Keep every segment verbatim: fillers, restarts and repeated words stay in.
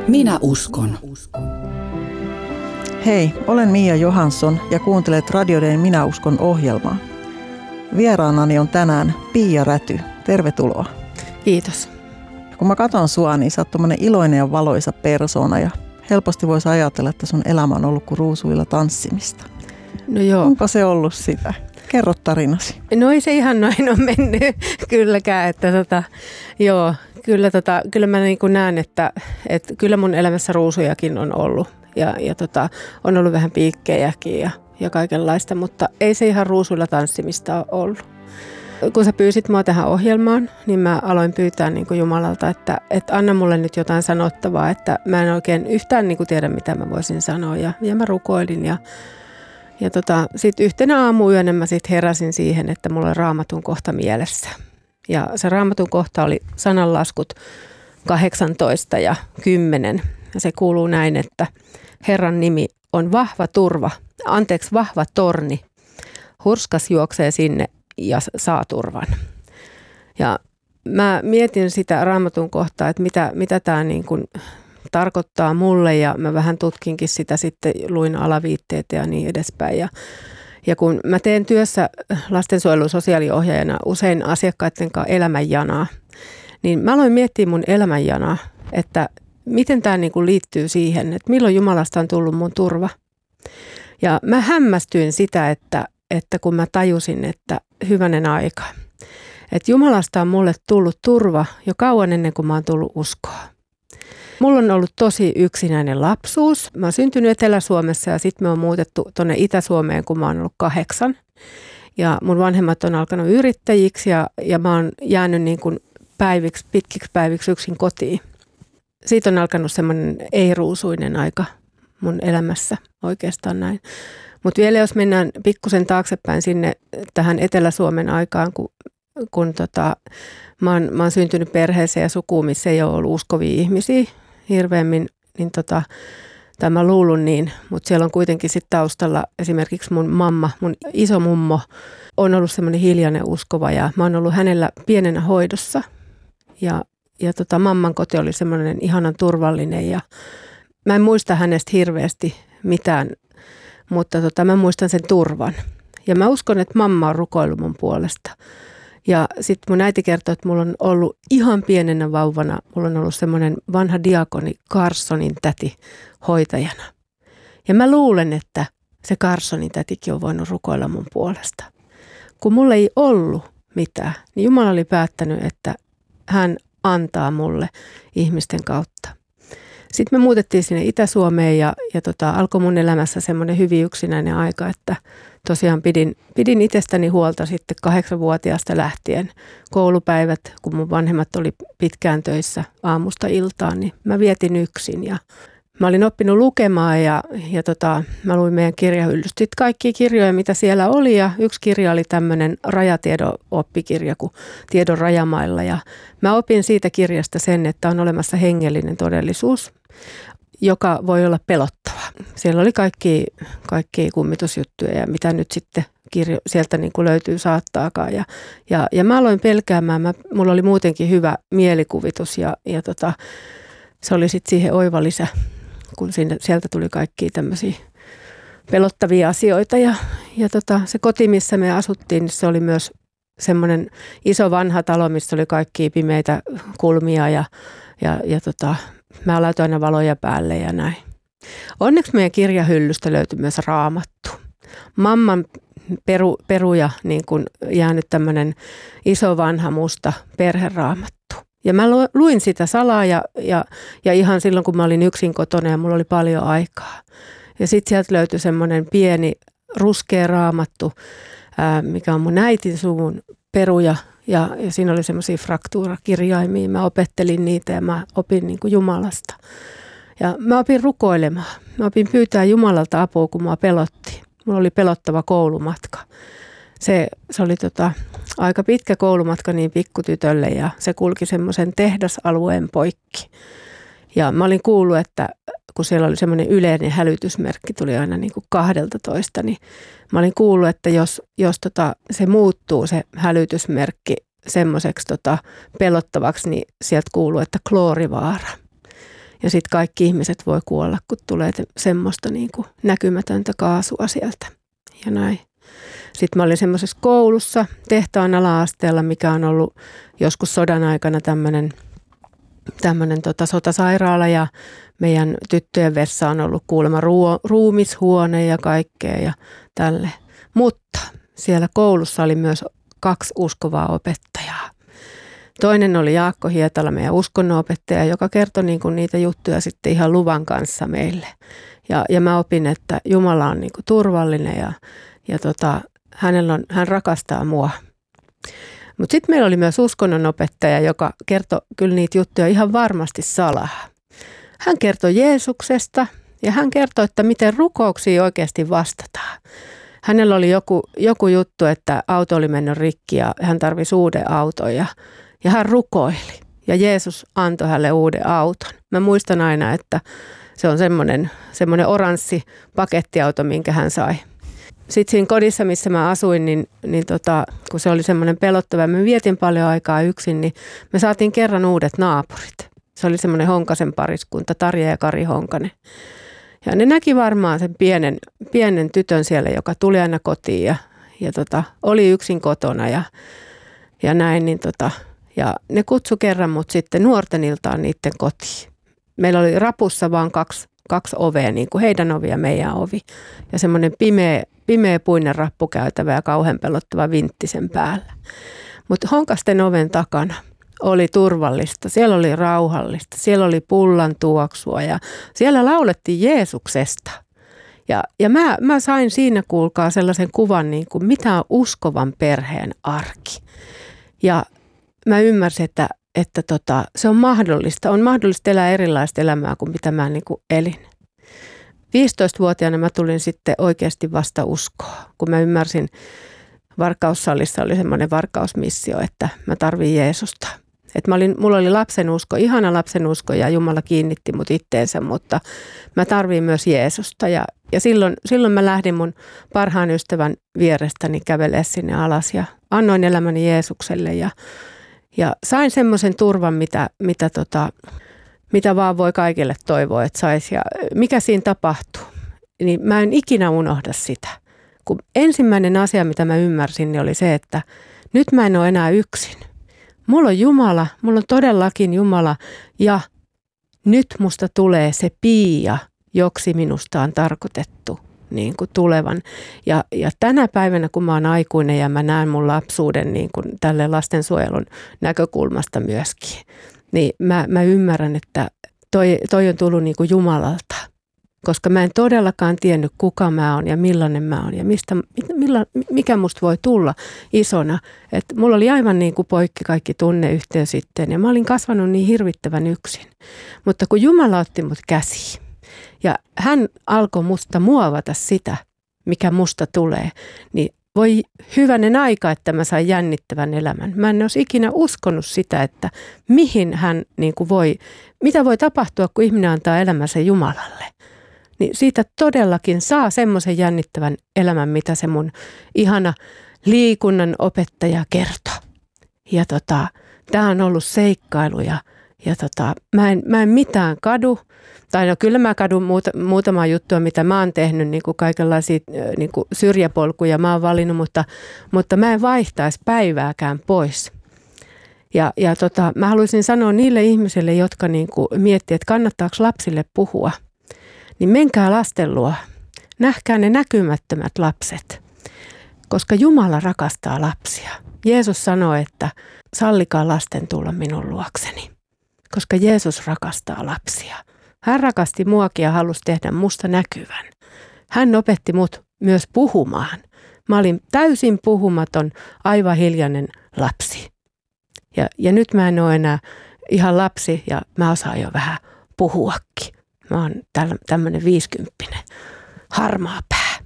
Minä uskon. Hei, olen Mia Johansson ja kuuntelet Radioiden Minä uskon -ohjelmaa. Vieraanani on tänään Pia Räty. Tervetuloa. Kiitos. Kun mä katson sua, niin sä oot tommonen iloinen ja valoisa persoona ja helposti voisi ajatella, että sun elämä on ollut kuin ruusuilla tanssimista. No joo. Onko se ollut sitä? Kerro tarinasi. No ei se ihan noin ole mennyt kylläkään, että tota, joo, kyllä, tota, kyllä mä niin kuin näen, että, että kyllä mun elämässä ruusujakin on ollut ja, ja tota, on ollut vähän piikkejäkin ja, ja kaikenlaista, mutta ei se ihan ruusuilla tanssimista ole ollut. Kun sä pyysit mua tähän ohjelmaan, niin mä aloin pyytää niin kuin Jumalalta, että, että anna mulle nyt jotain sanottavaa, että mä en oikein yhtään niin kuin tiedä, mitä mä voisin sanoa ja, ja mä rukoilin ja Ja tota, sitten yhtenä aamuyönä mä sit heräsin siihen, että mulla oli Raamatun kohta mielessä. Ja se Raamatun kohta oli sananlaskut kahdeksantoista ja kymmenen. Ja se kuuluu näin, että Herran nimi on vahva turva, anteeksi vahva torni. Hurskas juoksee sinne ja saa turvan. Ja mä mietin sitä Raamatun kohtaa, että mitä, mitä tämä niin kuin tarkoittaa mulle ja mä vähän tutkinkin sitä sitten, luin alaviitteitä ja niin edespäin. Ja, ja kun mä teen työssä lastensuojelun sosiaaliohjaajana usein asiakkaiden kanssa elämänjanaa, niin mä aloin miettiä mun elämänjanaa, että miten tämä niinku liittyy siihen, että milloin Jumalasta on tullut mun turva. Ja mä hämmästyin sitä, että, että kun mä tajusin, että hyvänen aika, että Jumalasta on mulle tullut turva jo kauan ennen kuin mä oon tullut uskoa. Mulla on ollut tosi yksinäinen lapsuus. Mä oon syntynyt Etelä-Suomessa ja sitten me on muutettu tuonne Itä-Suomeen, kun mä oon ollut kahdeksan. Ja mun vanhemmat on alkanut yrittäjiksi ja, ja mä oon jäänyt niin kuin päiviksi, pitkiksi päiviksi yksin kotiin. Siitä on alkanut semmoinen ei-ruusuinen aika mun elämässä, oikeastaan näin. Mutta vielä jos mennään pikkusen taaksepäin sinne tähän Etelä-Suomen aikaan, kun, kun tota, mä, oon, mä oon syntynyt perheeseen ja sukuun, missä ei ole ollut uskovia ihmisiä hirveämmin, niin tota, tai mä luulun niin, mutta siellä on kuitenkin sitten taustalla esimerkiksi mun mamma, mun iso mummo on ollut semmoinen hiljainen uskova ja mä oon ollut hänellä pienenä hoidossa ja, ja tota, mamman koti oli semmoinen ihanan turvallinen ja mä en muista hänestä hirveästi mitään, mutta tota, mä muistan sen turvan ja mä uskon, että mamma on rukoillut mun puolesta. Ja sitten mun äiti kertoi, että mulla on ollut ihan pienenä vauvana, mulla on ollut semmoinen vanha diakoni Carsonin täti hoitajana. Ja mä luulen, että se Carsonin tätikin on voinut rukoilla mun puolesta. Kun mulla ei ollut mitään, niin Jumala oli päättänyt, että hän antaa mulle ihmisten kautta. Sitten me muutettiin sinne Itä-Suomeen ja, ja tota, alkoi mun elämässä semmoinen hyvin yksinäinen aika, että tosiaan pidin, pidin itsestäni huolta sitten kahdeksanvuotiaasta lähtien. Koulupäivät, kun mun vanhemmat oli pitkään töissä aamusta iltaan, niin mä vietin yksin. Ja mä olin oppinut lukemaan ja, ja tota, mä luin meidän kirjahyllystä sitten kaikkia kirjoja, mitä siellä oli. Ja yksi kirja oli tämmöinen rajatiedon oppikirja kuin Tiedon rajamailla. Ja mä opin siitä kirjasta sen, että on olemassa hengellinen todellisuus, joka voi olla pelottava. Siellä oli kaikki, kaikki kummitusjuttuja ja mitä nyt sitten kirjo, sieltä niin kuin löytyy saattaakaan. Ja, ja, ja mä aloin pelkäämään, mä, mulla oli muutenkin hyvä mielikuvitus ja, ja tota, se oli sitten siihen oiva lisä, kun sinne, sieltä tuli kaikkia tämmöisiä pelottavia asioita. Ja, ja tota, se koti, missä me asuttiin, niin se oli myös semmoinen iso vanha talo, missä oli kaikkia pimeitä kulmia ja, ja, ja tota, mä laitoin aina valoja päälle ja näin. Onneksi meidän kirjahyllystä löytyi myös Raamattu. Mamman peru, peruja niin kuin jäänyt tämmöinen iso vanha musta perheraamattu. Ja mä luin sitä salaa ja, ja, ja ihan silloin, kun mä olin yksin kotona ja mulla oli paljon aikaa. Ja sitten sieltä löytyi semmoinen pieni ruskea raamattu, ää, mikä on mun äitin suvun peruja. Ja, ja siinä oli semmoisia fraktuurakirjaimia. Mä opettelin niitä ja mä opin niin kuin Jumalasta. Ja mä opin rukoilemaan. Mä opin pyytää Jumalalta apua, kun mua pelotti. Mulla oli pelottava koulumatka. Se, se oli tota, aika pitkä koulumatka niin pikkutytölle ja se kulki semmoisen tehdasalueen poikki. Ja mä olin kuullut, että kun siellä oli semmoinen yleinen hälytysmerkki, tuli aina niin kuin kahdeltatoista, niin mä olin kuullut, että jos, jos tota, se muuttuu se hälytysmerkki semmoiseksi tota, pelottavaksi, niin sieltä kuuluu, että kloorivaara. ja sitten kaikki ihmiset voi kuolla, kun tulee semmoista niin kuin näkymätöntä kaasua sieltä ja näin. Sitten mä olin semmoisessa koulussa tehtaan ala-asteella, mikä on ollut joskus sodan aikana tämmöinen tämmöinen tota sotasairaala ja meidän tyttöjen vessa on ollut kuulemma ruo, ruumishuone ja kaikkea ja tälle. Mutta siellä koulussa oli myös kaksi uskovaa opettajaa. Toinen oli Jaakko Hietala, meidän uskonnonopettaja, joka kertoi niin kuin niitä juttuja sitten ihan luvan kanssa meille. Ja, ja mä opin, että Jumala on niin kuin turvallinen ja, ja tota, hänellä on, hän rakastaa mua. Mutta sitten meillä oli myös uskonnonopettaja, joka kertoi kyllä niitä juttuja ihan varmasti salaa. Hän kertoi Jeesuksesta ja hän kertoi, että miten rukouksiin oikeasti vastataan. Hänellä oli joku, joku juttu, että auto oli mennyt rikki ja hän tarvitsi uuden auton ja, ja hän rukoili. Ja Jeesus antoi hänelle uuden auton. Mä muistan aina, että se on semmoinen, semmoinen oranssi pakettiauto, minkä hän sai. Sitten siinä kodissa, missä mä asuin, niin, niin tota, kun se oli semmoinen pelottava, mä vietin paljon aikaa yksin, niin me saatiin kerran uudet naapurit. Se oli semmoinen Honkasen pariskunta, Tarja ja Kari Honkanen. Ja ne näki varmaan sen pienen, pienen tytön siellä, joka tuli aina kotiin ja, ja tota, oli yksin kotona ja, ja näin. Niin tota, ja ne kutsu kerran mut sitten nuorten iltaan niiden kotiin. Meillä oli rapussa vaan kaksi, kaksi ovea, niin kuin heidän ovi ja meidän ovi. Ja semmoinen pimeä, pimeä puinen rappukäytävä ja kauhean pelottava vintti sen päällä. Mutta Honkasten oven takana oli turvallista, siellä oli rauhallista, siellä oli pullan tuoksua ja siellä laulettiin Jeesuksesta. Ja, ja mä, mä sain siinä, kuulkaa, sellaisen kuvan, niin kuin mitä on uskovan perheen arki. Ja mä ymmärsin, että, että tota, se on mahdollista. On mahdollista elää erilaista elämää kuin mitä mä niin kuin elin. viisitoistavuotiaana mä tulin sitten oikeasti vasta uskoa, kun mä ymmärsin, varkaussalissa oli semmoinen varkausmissio, että mä tarvin Jeesusta. Et mä olin, mulla oli lapsenusko, ihana lapsenusko ja Jumala kiinnitti mut itteensä, mutta mä tarviin myös Jeesusta. Ja, ja silloin, silloin mä lähdin mun parhaan ystävän vierestäni kävelemään sinne alas ja annoin elämäni Jeesukselle ja, ja sain semmoisen turvan, mitä, mitä, tota, mitä vaan voi kaikille toivoa, että saisi. Ja mikä siinä tapahtuu, niin mä en ikinä unohda sitä. Kun ensimmäinen asia, mitä mä ymmärsin, niin oli se, että nyt mä en ole enää yksin. Mulla on Jumala, mulla on todellakin Jumala ja nyt musta tulee se Pia, joksi minusta on tarkoitettu niin kuin tulevan. Ja, ja tänä päivänä, kun mä oon aikuinen ja mä näen mun lapsuuden niin kuin tälle lastensuojelun näkökulmasta myöskin, niin mä, mä ymmärrän, että toi, toi on tullut niin kuin Jumalalta. Koska mä en todellakaan tiennyt, kuka mä oon ja millainen mä oon ja mistä, milla, mikä musta voi tulla isona. Et mulla oli aivan niin kuin poikki kaikki tunneyhteys sitten ja mä olin kasvanut niin hirvittävän yksin. Mutta kun Jumala otti mut käsiin ja hän alkoi musta muovata sitä, mikä musta tulee, niin voi hyvänen aika, että mä sain jännittävän elämän. Mä en olisi ikinä uskonut sitä, että mihin hän niin kuin voi, mitä voi tapahtua, kun ihminen antaa elämänsä Jumalalle. Niin siitä todellakin saa semmoisen jännittävän elämän, mitä se mun ihana liikunnan opettaja kertoi. Ja tota, tää on ollut seikkailu ja, ja tota, mä, en, mä en mitään kadu. Tai no kyllä mä kadun muuta, muutamaa juttua, mitä mä oon tehnyt, niin kuin kaikenlaisia niin kuin syrjäpolkuja mä oon valinnut, mutta, mutta mä en vaihtaisi päivääkään pois. Ja, ja tota, mä haluaisin sanoa niille ihmisille, jotka niin kuin miettii, että kannattaako lapsille puhua, niin menkää lasten luo. Nähkää ne näkymättömät lapset, koska Jumala rakastaa lapsia. Jeesus sanoi, että sallikaa lasten tulla minun luokseni, koska Jeesus rakastaa lapsia. Hän rakasti muakin ja halusi tehdä musta näkyvän. Hän opetti mut myös puhumaan. Mä olin täysin puhumaton, aivan hiljainen lapsi. Ja, ja nyt mä en ole enää ihan lapsi ja mä osaan jo vähän puhuakin. Mä oon tämmönen viisikymppinen harmaa pää.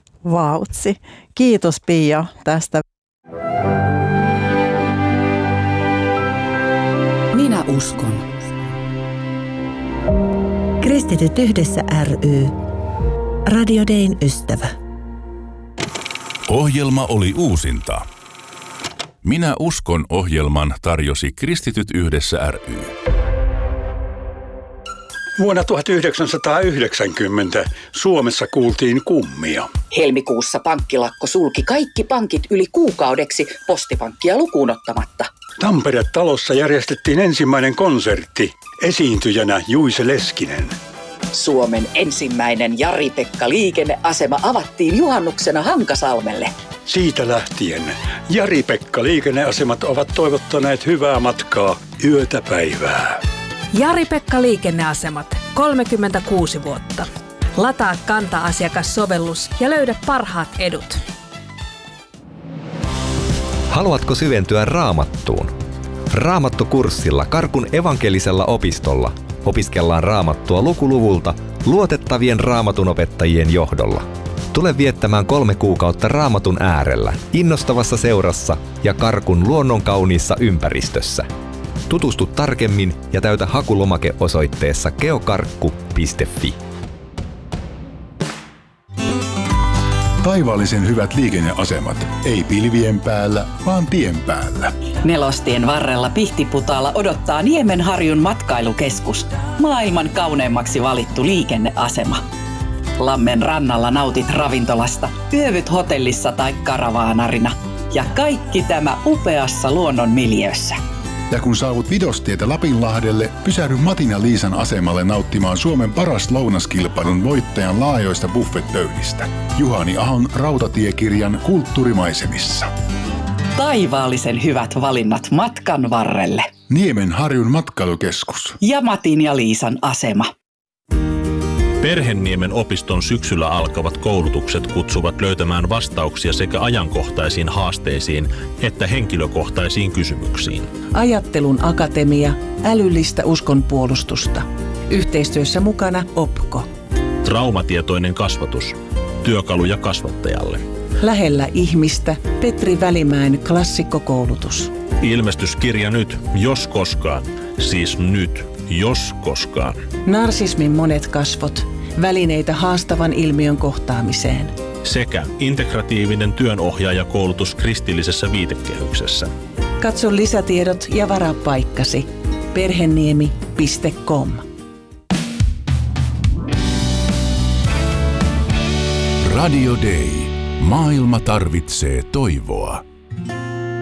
Vautsi. Kiitos Pia tästä. Minä uskon. Kristityt yhdessä ry. Radio Dayn ystävä. Ohjelma oli uusinta. Minä uskon -ohjelman tarjosi Kristityt yhdessä ry. Vuonna tuhatyhdeksänsataayhdeksänkymmentä Suomessa kuultiin kummia. Helmikuussa pankkilakko sulki kaikki pankit yli kuukaudeksi postipankkia lukuun ottamatta. Tampere-talossa järjestettiin ensimmäinen konsertti. Esiintyjänä Juise Leskinen. Suomen ensimmäinen Jari-Pekka liikenneasema avattiin juhannuksena Hankasalmelle. Siitä lähtien Jari-Pekka liikenneasemat ovat toivottaneet hyvää matkaa yötä päivää. Jari-Pekka liikenneasemat, kolmekymmentäkuusi vuotta. Lataa Kanta-asiakassovellus ja löydä parhaat edut. Haluatko syventyä Raamattuun? Raamattukurssilla Karkun evankelisella opistolla opiskellaan Raamattua lukuluvulta luotettavien raamatunopettajien johdolla. Tule viettämään kolme kuukautta Raamatun äärellä, innostavassa seurassa ja Karkun luonnonkauniissa ympäristössä. Tutustu tarkemmin ja täytä hakulomake osoitteessa geokarkku piste fi. Taivaallisen hyvät liikenneasemat. Ei pilvien päällä, vaan tien päällä. Nelostien varrella Pihtiputaalla odottaa Niemenharjun matkailukeskus. Maailman kauneimmaksi valittu liikenneasema. Lammen rannalla nautit ravintolasta, yövyt hotellissa tai karavaanarina. Ja kaikki tämä upeassa luonnon miljöössä. Ja kun saavut Vidostietä Lapinlahdelle, pysähdy Matin ja Liisan asemalle nauttimaan Suomen paras lounaskilpailun voittajan laajoista buffetpöydistä. Juhani Ahon rautatiekirjan kulttuurimaisemissa. Taivaallisen hyvät valinnat matkan varrelle. Niemenharjun matkailukeskus. Ja Matin ja Liisan asema. Perhenniemen opiston syksyllä alkavat koulutukset kutsuvat löytämään vastauksia sekä ajankohtaisiin haasteisiin että henkilökohtaisiin kysymyksiin. Ajattelun akatemia, älyllistä uskonpuolustusta. Yhteistyössä mukana Opko. Traumatietoinen kasvatus. Työkaluja kasvattajalle. Lähellä ihmistä Petri Välimäen klassikkokoulutus. Ilmestyskirja nyt, jos koskaan. Siis nyt, jos koskaan. Narsismin monet kasvot. Välineitä haastavan ilmiön kohtaamiseen. Sekä integratiivinen työnohjaajakoulutus kristillisessä viitekehyksessä. Katso lisätiedot ja varaa paikkasi. perheniemi piste com. Radio Day. Maailma tarvitsee toivoa.